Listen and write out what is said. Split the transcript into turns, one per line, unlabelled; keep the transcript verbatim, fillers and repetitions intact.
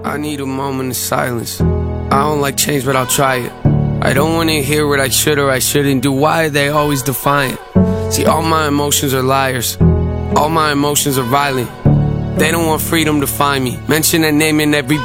I need a moment of silence. I don't like change, but I'll try it. I don't wanna hear what I should or I shouldn't do. Why are they always defiant? See, all my emotions are liars. All my emotions are violent. They don't want freedom to find me. Mention a name and every